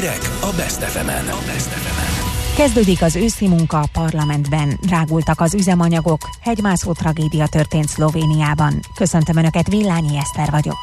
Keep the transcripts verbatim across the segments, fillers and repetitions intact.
Hírek a Best ef emen. Kezdődik az őszi munka a parlamentben. Drágultak az üzemanyagok, hegymászó tragédia történt Szlovéniában. Köszöntöm Önöket, Villányi Eszter vagyok.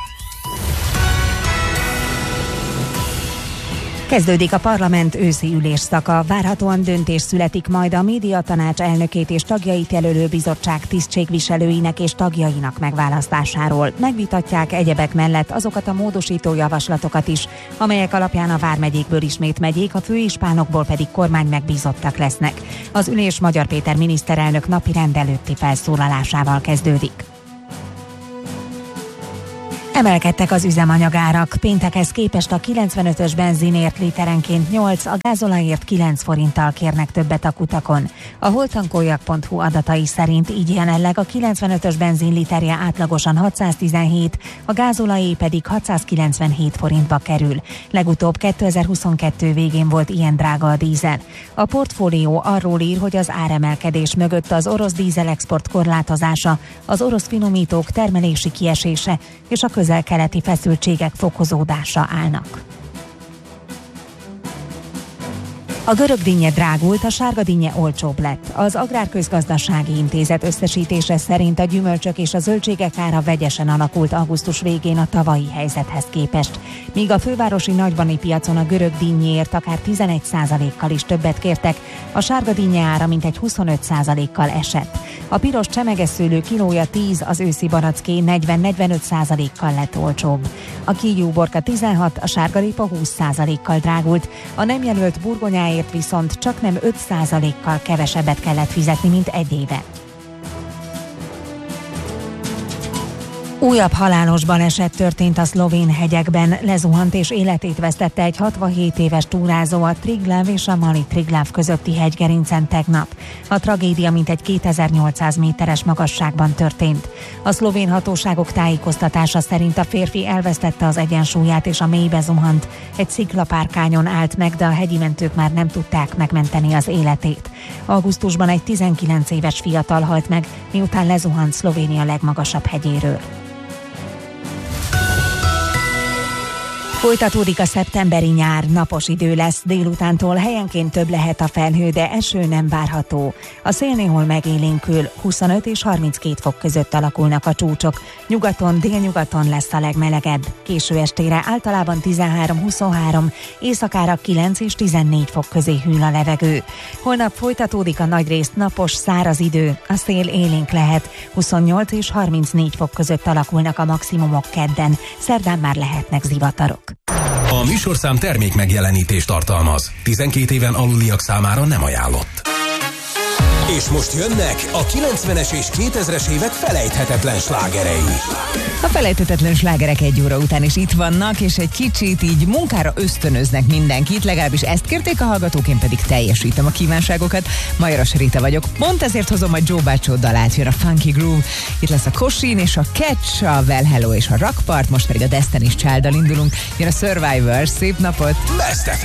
Kezdődik a parlament őszi ülésszaka. Várhatóan döntés születik majd a médiatanács elnökét és tagjait jelölő bizottság tisztségviselőinek és tagjainak megválasztásáról. Megvitatják egyebek mellett azokat a módosító javaslatokat is, amelyek alapján a vármegyékből ismét megyék, a főispánokból pedig kormány megbízottak lesznek. Az ülés Magyar Péter miniszterelnök napirend előtti felszólalásával kezdődik. Emelkedtek az üzemanyagárak. Péntekhez képest a kilencvenötös benzinért literenként nyolc, a gázolajért kilenc forinttal kérnek többet a kutakon. A holtankoljak pont hu adatai szerint így jelenleg a kilencvenötös benzin literje átlagosan hatszáztizenhét, a gázolajé pedig hatszázkilencvenhét forintba kerül. Legutóbb kétezer-huszonkettő végén volt ilyen drága a dízel. A portfólió arról ír, hogy az áremelkedés mögött az orosz dízelexport korlátozása, az orosz finomítók termelési kiesése és a közel-keleti feszültségek fokozódása állnak. A görög dinnye drágult, a sárga dinnye olcsóbb lett. Az Agrárközgazdasági Intézet összesítése szerint a gyümölcsök és a zöldségek ára vegyesen alakult augusztus végén a tavalyi helyzethez képest. Míg a fővárosi nagybani piacon a görög dinnyéért akár tizenegy százalékkal is többet kértek, a sárga dinnye ára mintegy huszonöt százalékkal esett. A piros csemegeszőlő kilója tíz, az őszi baracké negyven-negyvenöt százalékkal lett olcsóbb. A kígyóborka tizenhat, a sárgarépa húsz százalékkal drágult, a nem jelölt burgonyáért viszont csak nem öt százalékkal kevesebbet kellett fizetni, mint egy éve. Újabb halálos baleset történt a szlovén hegyekben. Lezuhant és életét vesztette egy hatvanhét éves túrázó a Triglav és a Mali Triglav közötti hegygerincen tegnap. A tragédia mintegy kétezer-nyolcszáz méteres magasságban történt. A szlovén hatóságok tájékoztatása szerint a férfi elvesztette az egyensúlyát és a mélybe zuhant. Egy sziklapárkányon állt meg, de a hegyi mentők már nem tudták megmenteni az életét. Augusztusban egy tizenkilenc éves fiatal halt meg, miután lezuhant Szlovénia legmagasabb hegyéről. Folytatódik a szeptemberi nyár, napos idő lesz, délutántól helyenként több lehet a felhő, de eső nem várható. A szél néhol megélénkül, huszonöt és harminckét fok között alakulnak a csúcsok. Nyugaton, délnyugaton lesz a legmelegebb. Késő estére általában tizenhárom-huszonhárom, éjszakára kilenc és tizennégy fok közé hűl a levegő. Holnap folytatódik a nagyrészt napos, száraz idő, a szél élénk lehet, huszonnyolc és harmincnégy fok között alakulnak a maximumok kedden, szerdán már lehetnek zivatarok. A műsorszám termék megjelenítést tartalmaz. tizenkét éven aluliak számára nem ajánlott. És most jönnek a kilencvenes és kétezres évek felejthetetlen slágerei. A felejthetetlen slágerek egy óra után is itt vannak, és egy kicsit így munkára ösztönöznek mindenkit, legalábbis ezt kérték a hallgatók, én pedig teljesítem a kívánságokat. Majoras Rita vagyok, pont ezért hozom majd Joe Baccio dalát, jön a Funky Groove. Itt lesz a Kosin és a Catch, a Well Hello és a Rockpart, most pedig a Destiny's Child-dal indulunk, jön a Survivor, szép napot! Best ef em.